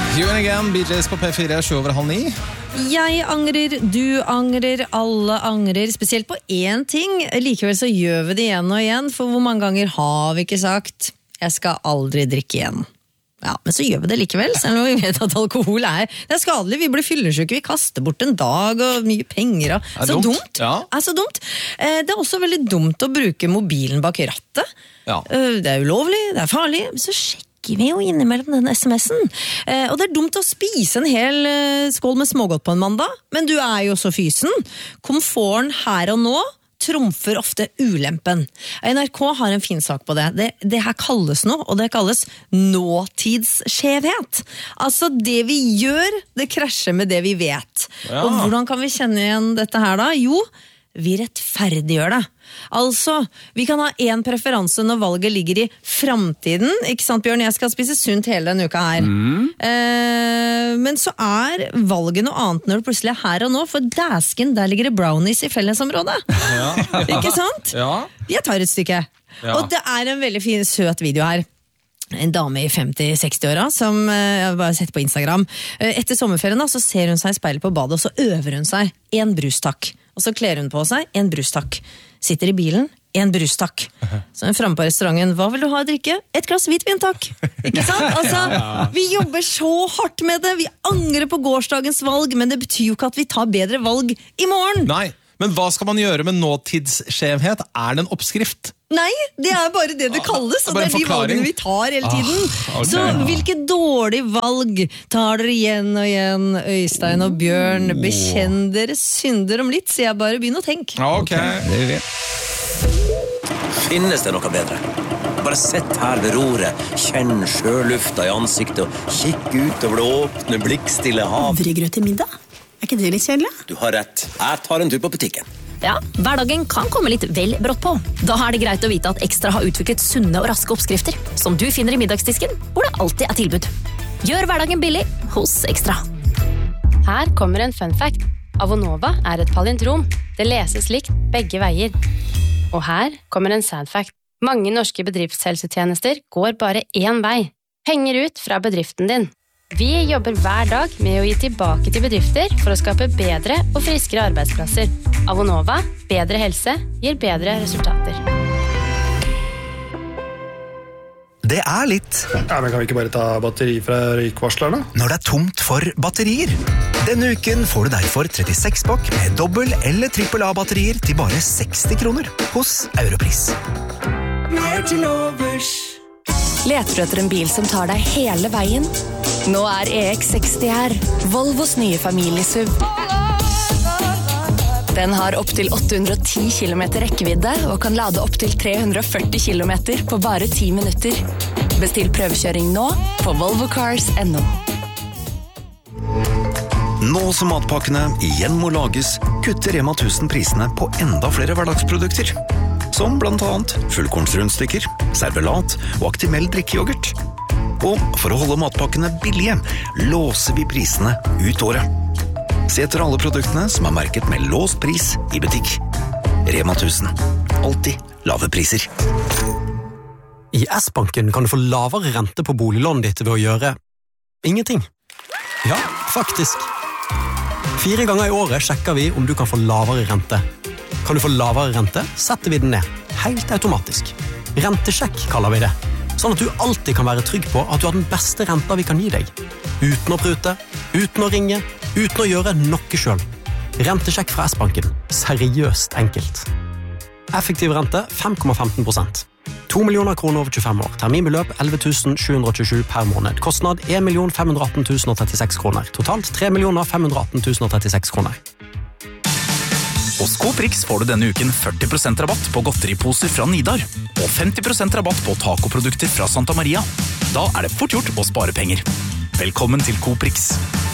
You and again, BJs på P4, 7:30. Jeg angrer, du angrer, alle angrer, spesielt på én ting. Likevel så gjør vi det igjen og igjen, for hvor mange ganger har vi ikke sagt jeg skal aldri drikke igjen? Ja, men så gjør vi det likevel, selv om vi vet at alkohol det er skadelig. Vi blir fyllesyke, vi kaster bort en dag og mye penger. Så dumt. Ja. Så dumt. Det er også veldig dumt å bruke mobilen bak rattet. Ja. Det er ulovlig, det er farlig, men så sjekker vi jo innimellom den sms'en. Og det er dumt å spise en hel skål med smågodt på en mandag, men du er jo så fysen. Komforten her og nå trumfer ofte ulempen. NRK har en fin sak på det. Det her kalles noe, og det kalles nåtidsskjevhet. Altså det vi gjør, det krasjer med det vi vet. Ja. Og hvordan kan vi kjenne igjen dette her da? Jo, vi rettferdiggjør det. Altså, vi kan ha en preferanse når valget ligger i fremtiden, ikke sant Bjørn? Jeg skal spise sunt hele denne uka her. Men så valget noe annet når det plutselig er her og nå, for dæsken, der ligger det brownies i fellesområdet. Ja. Ikke sant? Ja. Jeg tar et stykke. Ja. Og det er en veldig fin, søt video her. En dame i 50-60-åra som jeg bare har sett på Instagram. Etter sommerferien da, så ser hun seg i speilet på badet, og så øver hun seg en brustakk. Og så kler hun på seg en brustakk. Sitter i bilen, en brustakk. Så hun fremme på restauranten, hva vil du ha å drikke? Et glass hvitvin, takk. Ikke sant? Altså, vi jobber så hardt med det. Vi angrer på gårsdagens valg, men det betyr jo ikke at vi tar bedre valg i morgen. Nei, men hva skal man gjøre med nåtidsskjevhet? Det en oppskrift? Nei, det er bare det det kalles, og det er de valgene vi tar hele tiden. Okay. Så hvilke dårlige valg tar dere igjen og igjen, Øystein og Bjørn? Bekjenn dere synder om litt, så jeg bare begynner å tenke. Ok, det er det. Finnes det noe bedre? Bare sett her ved roret, kjenn sjølufta i ansiktet og kikk ut over det åpne, blikkstille hav. Havregrøt til middag? Ikke det litt kjedelig? Du har rett. Jeg tar en tur på butikken. Ja, hverdagen kan komme litt vel brått på. Da det greit å vite at Ekstra har utviklet sunne og raske oppskrifter, som du finner i middagsdisken, hvor det alltid tilbud. Gjør hverdagen billig hos Ekstra. Her kommer en fun fact. Avonova et palindrom. Det leses likt begge veier. Og her kommer en sad fact. Mange norske bedriftshelsetjenester går bare én vei. Penger ut fra bedriften din. Vi jobber hver dag med å gi tilbake til bedrifter for å skape bedre og friskere arbeidsplasser. Avonova, bedre helse, gir bedre resultater. Det litt. Ja, men kan vi ikke bare ta batteri fra røykvarslerne? Når det tomt for batterier. Denne uken får du derfor 36-pakk med dobbel- eller trippel A-batterier til bare 60 kroner hos Europris. Mer til overs. Leter du etter en bil som tar deg hele veien? Nå EX60 her, Volvos nye familiesuv. Den har opp til 810 km rekkevidde og kan lade opp til 340 km på bare 10 minutter. Bestill prøvekjøring nå på volvocars.no. Nå som matpakkene igjen må lages, kutter Rema 1000 prisene på enda flere hverdagsprodukter. Som blant annet fullkornsrundstykker, servelat og Actimel drikkejoghurt. Og for å holde matpakkene billige, låser vi prisene ut året. Se etter alle produktene som merket med låst pris i butikk. Rema 1000. Alltid lave priser. I S-banken kan du få lavere rente på boliglånet ditt ved å gjøre ingenting. Ja, faktisk. 4 ganger i året sjekker vi om du kan få lavere rente. Kan du få lavere rente, setter vi den ned. Helt automatisk. Rentesjekk kaller vi det. Sånn at du alltid kan være trygg på at du har den beste renta vi kan gi deg. Uten å prute, uten å ringe, uten å gjøre noe selv. Rentesjekk fra S-banken. Seriøst enkelt. Effektiv rente 5,15%. 2 millioner kroner over 25 år. Terminbeløp 11 727 per måned. Kostnad 1 518 036 kroner. Totalt 3 518 036 kroner. Hos Coprix får du denne uken 40% rabatt på godteriposer fra Nidar og 50% rabatt på tacoprodukter fra Santa Maria. Da det fort gjort å spare penger. Velkommen til Coprix.